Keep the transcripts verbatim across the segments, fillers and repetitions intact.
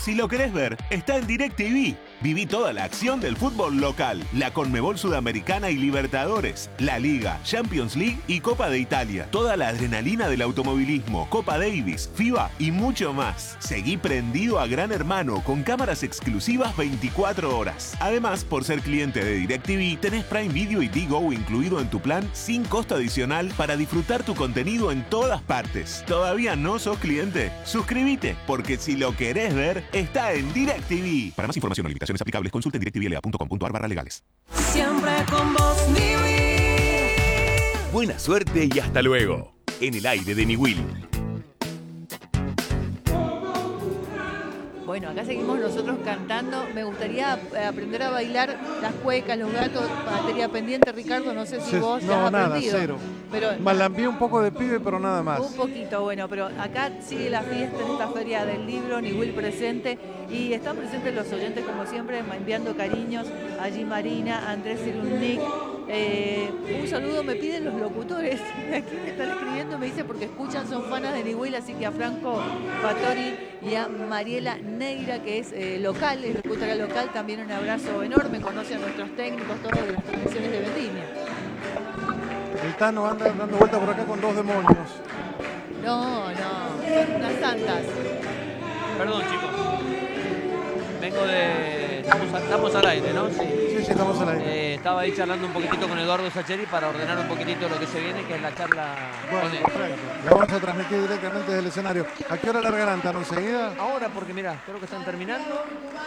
Si lo querés ver, está en DirecTV. Viví toda la acción del fútbol local, la Conmebol Sudamericana y Libertadores, la Liga, Champions League y Copa de Italia. Toda la adrenalina del automovilismo, Copa Davis, FIBA y mucho más. Seguí prendido a Gran Hermano con cámaras exclusivas veinticuatro horas. Además, por ser cliente de DirecTV, tenés Prime Video y Digo incluido en tu plan sin costo adicional para disfrutar tu contenido en todas partes. ¿Todavía no sos cliente? Suscríbete, porque si lo querés ver, está en DirecTV. Para más información o limitaciones aplicables, consulte en directvla punto com punto ar barra legales. Siempre con vos, Niwil. Buena suerte y hasta luego. En el aire de Niwil. Bueno, acá seguimos nosotros cantando. Me gustaría aprender a bailar las cuecas, los gatos. Materia pendiente, Ricardo, no sé si Sí, vos no, ya has nada, aprendido. cero. Pero Malambié un poco de pibe, pero nada más. un poquito, bueno, pero acá sigue la fiesta en esta feria del libro, Niwil presente, y están presentes los oyentes como siempre, enviando cariños. Allí Marina, Andrés Irunnik. Eh, un saludo me piden los locutores. Aquí me están escribiendo, me dice porque escuchan, son fanas de Niwil, así que a Franco Fattori y a Mariela Neira, que es eh, local, es locutora local, también un abrazo enorme, conoce a nuestros técnicos, todos de las transmisiones de Vendimia. El Tano anda dando vuelta por acá con dos demonios. No, no, son unas santas. Perdón, chicos. Vengo de... Estamos, estamos al aire, ¿no? Sí, sí, sí estamos al aire. Eh, estaba ahí charlando un poquitito con Eduardo Sacheri para ordenar un poquitito lo que se viene, que es la charla bueno, con él. Perfecto. La vamos a transmitir directamente desde el escenario. ¿A qué hora largarán, Tano? ¿Enseguida? Ahora, porque mirá, creo que están terminando.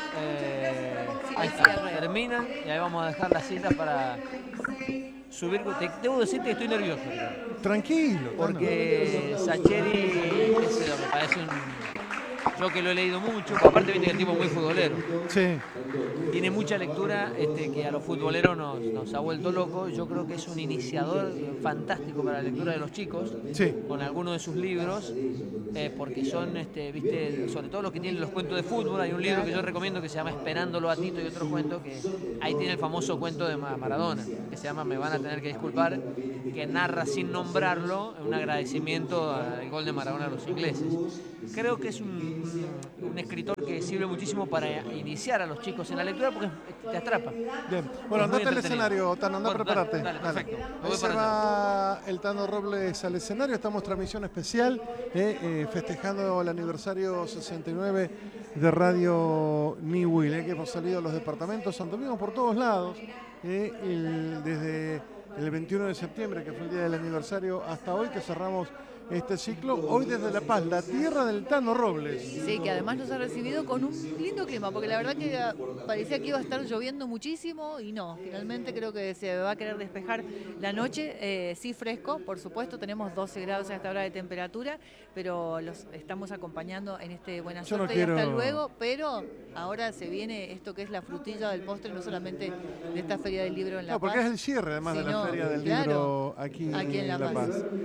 Eh, Sí, ahí sí, está, arre. terminan y ahí vamos a dejar las citas para subir. Te, debo decirte que estoy nervioso, Ricardo. Tranquilo. Tano. Porque Sacheri, qué sé yo, me parece un... Yo que lo he leído mucho, aparte viste que el tipo es muy futbolero. Sí. Tiene mucha lectura este, que a los futboleros nos, nos ha vuelto locos. Yo creo que es un iniciador fantástico para la lectura de los chicos, Sí. con algunos de sus libros, eh, porque son, este, viste, sobre todo los que tienen los cuentos de fútbol. Hay un libro que yo recomiendo que se llama Esperándolo a Tito y otro cuento que ahí tiene el famoso cuento de Maradona, que se llama Me van a tener que disculpar, que narra sin nombrarlo un agradecimiento al gol de Maradona a los ingleses. Creo que es un, un escritor que sirve muchísimo para iniciar a los chicos en la lectura porque te atrapa. Bien. Bueno, Es muy andate al entretenido. escenario, Tano, anda a Bueno, prepararte. dale, dale, perfecto. Me Ahí voy se para va el Tano Robles al escenario. Estamos en transmisión especial, eh, eh, festejando el aniversario sesenta y nueve de Radio Niwil, eh, que hemos salido a los departamentos, anduvimos por todos lados, eh, el- desde el veintiuno de septiembre, que fue el día del aniversario, hasta hoy que cerramos este ciclo, hoy desde La Paz, la tierra del Tano Robles. Sí, que además nos ha recibido con un lindo clima, porque la verdad que parecía que iba a estar lloviendo muchísimo y no, finalmente creo que se va a querer despejar la noche, eh, sí fresco, por supuesto, tenemos doce grados a esta hora de temperatura, pero los estamos acompañando en este Buena Yo no Suerte y hasta quiero- luego, pero ahora se viene esto que es la frutilla del postre, no solamente de esta Feria del Libro en La No, porque Paz. es el cierre además de la sino, Feria del claro, Libro aquí, aquí en La Paz.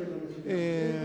Eh,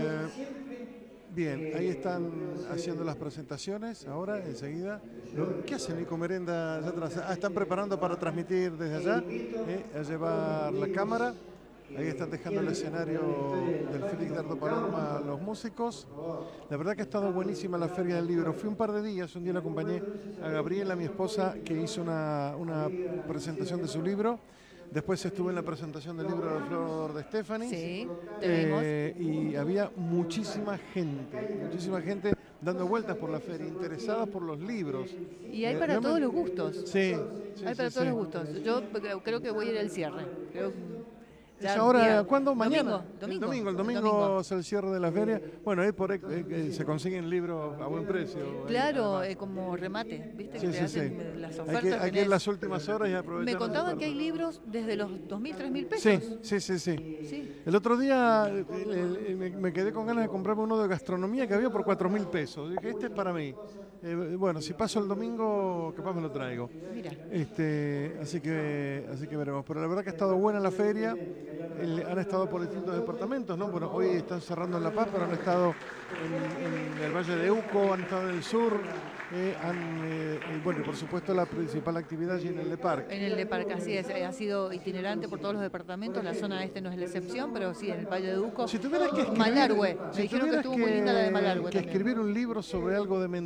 bien, ahí están haciendo las presentaciones ahora, enseguida. ¿Qué hacen, Nico Merenda allá atrás? Ah, están preparando para transmitir desde allá, eh, a llevar la cámara. Ahí están dejando el escenario del Félix Dardo Paloma a los músicos. La verdad que ha estado buenísima la Feria del Libro. Fui un par de días, un día le acompañé a Gabriela, mi esposa, que hizo una, una presentación de su libro. Después estuve en la presentación del libro de Flor de Stephanie. Sí, te Eh, y había muchísima gente, muchísima gente dando vueltas por la feria, interesada por los libros. Y hay Eh, para no me- todos los gustos. Sí, sí, Hay para sí, todos sí. los gustos. Yo creo, creo que voy a ir al cierre. Creo, ya ¿Es ahora día- cuándo? ¿Mañana? Domingo. El Domingo. domingo, el domingo, domingo. es el cierre de la feria. Bueno, ahí por ahí eh, eh, se consiguen libros a buen precio. ahí, Claro, además. eh, como remate, ¿viste? Sí, que te sí, hacen sí. eh, las Hay ofertas. que, hay que tenés- en las últimas horas y aprovechar. Me las contaban que hay ofertas. libros desde los dos mil, tres mil pesos. Sí, sí, sí, sí. Sí. El otro día eh, el- el- me, me quedé con ganas de comprarme uno de gastronomía que había por cuatro mil pesos. Dije, este es para mí. Eh, bueno, si paso el domingo, capaz me lo traigo. Mira. Este, así que así que veremos. Pero la verdad que ha estado buena la feria. El- han estado por distintos departamentos, ¿no? Bueno, hoy están cerrando en La Paz, pero han estado en, en el Valle de Uco, han estado en el sur. Eh, han, eh, eh, bueno, y por supuesto la principal actividad allí en el de Parque. En el de Parque, así es, eh, ha sido itinerante por todos los departamentos, la zona este no es la excepción, pero sí, en el Valle de Uco. Si tuvieras que escribir, Malargüe, me si dijeron que tuvieras estuvo muy linda la de Malargüe que también. escribir un libro sobre algo de Mendoza, ¿qué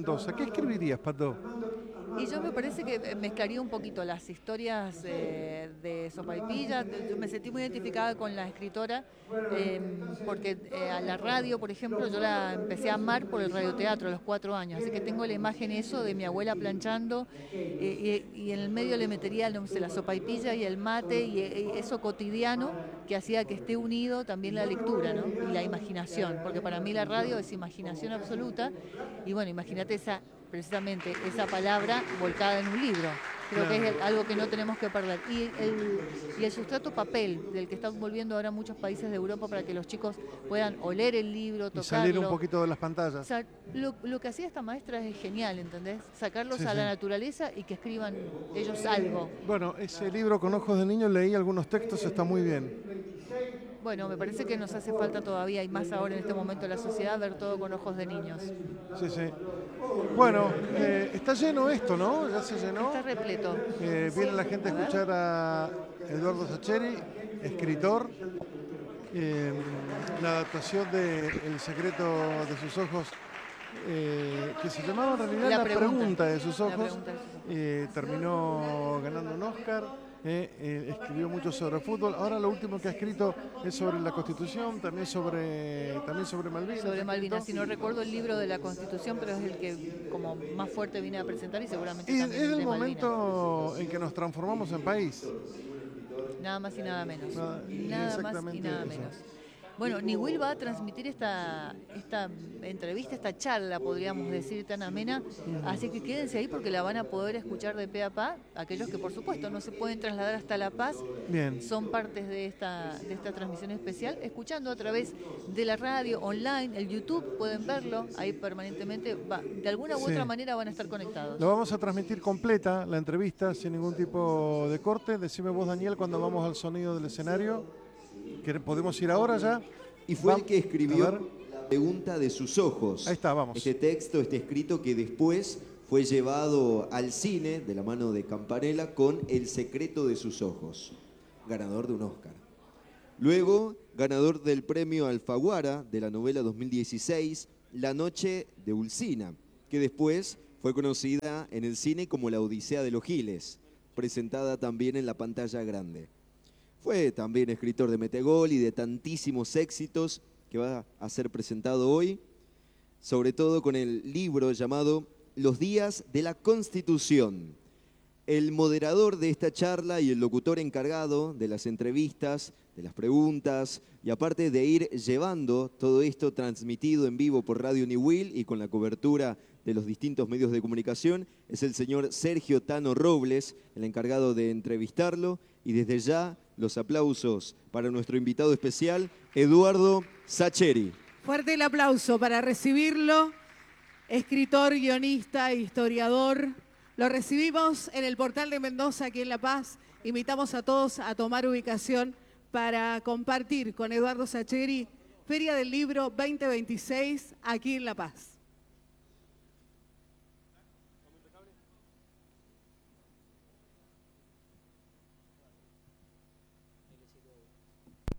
escribirías, Pato? Y yo me parece que mezclaría un poquito las historias eh, de Sopaipilla. Yo me sentí muy identificada con la escritora eh, porque eh, a la radio, por ejemplo, yo la empecé a amar por el radioteatro a los cuatro años. Así que tengo la imagen eso de mi abuela planchando eh, y, y en el medio le metería no sé, la sopaipilla y el mate y, y eso cotidiano que hacía que esté unido también la lectura, ¿no? Y la imaginación, porque para mí la radio es imaginación absoluta. Y bueno, imagínate esa... precisamente esa palabra volcada en un libro. Creo claro. que es algo que no tenemos que perder. Y el, y el sustrato papel, del que están volviendo ahora muchos países de Europa para que los chicos puedan oler el libro, tocarlo. Y salir un poquito de las pantallas. O sea, lo, lo que hacía esta maestra es genial, ¿entendés? Sacarlos Sí, a sí. la naturaleza y que escriban ellos algo. Bueno, ese libro Con ojos de niño, leí algunos textos, está muy bien. Bueno, me parece que nos hace falta todavía, y más ahora en este momento de la sociedad, ver todo con ojos de niños. Sí, sí. Bueno, eh, está lleno esto, ¿no? Ya se llenó. Está repleto. Eh, viene la gente a escuchar a Eduardo Sacheri, escritor. Eh, la adaptación de El secreto de sus ojos, eh, que se llamaba en realidad La, La pregunta. pregunta de sus La ojos, pregunta de sus ojos. eh, terminó ganando un Oscar. Eh, eh, escribió mucho sobre fútbol. Ahora lo último que ha escrito es sobre la Constitución, también sobre también sobre Malvinas. Sobre Malvinas, si no recuerdo el libro de la Constitución, pero es el que como más fuerte vine a presentar y seguramente Y también es el el de momento Malvinas. en que nos transformamos en país. Nada más y nada menos. Nada- y Nada más y exactamente nada eso. menos. Bueno, Niwil va a transmitir esta, esta entrevista, esta charla, podríamos decir, tan amena, así que quédense ahí porque la van a poder escuchar de pe a pa. Aquellos que, por supuesto, no se pueden trasladar hasta La Paz, Bien. son partes de esta, de esta transmisión especial, escuchando a través de la radio, online, el YouTube, pueden verlo ahí permanentemente, va, de alguna u Sí. otra manera van a estar conectados. Lo vamos a transmitir completa, la entrevista, sin ningún tipo de corte. Decime vos, Daniel, cuando vamos al sonido del escenario. ¿Que ¿Podemos ir ahora ya? Y fue Va- el que a escribió ver. La pregunta de sus ojos. Ahí está, vamos. Este texto, este escrito que después fue llevado al cine de la mano de Campanella con El secreto de sus ojos, ganador de un Oscar. Luego, ganador del premio Alfaguara de la novela dos mil dieciséis, La noche de Ulcina, que después fue conocida en el cine como La Odisea de los Giles, presentada también en la pantalla grande. Fue también escritor de Metegol y de tantísimos éxitos que va a ser presentado hoy, sobre todo con el libro llamado Los días de la Constitución. El moderador de esta charla y el locutor encargado de las entrevistas, de las preguntas, y aparte de ir llevando todo esto transmitido en vivo por Radio Niwil y con la cobertura de los distintos medios de comunicación, es el señor Sergio Tano Robles, el encargado de entrevistarlo, y desde ya los aplausos para nuestro invitado especial, Eduardo Sacheri. Fuerte el aplauso para recibirlo, escritor, guionista, historiador. Lo recibimos en el Portal de Mendoza, aquí en La Paz. Invitamos a todos a tomar ubicación para compartir con Eduardo Sacheri Feria del Libro veinte veintiséis aquí en La Paz.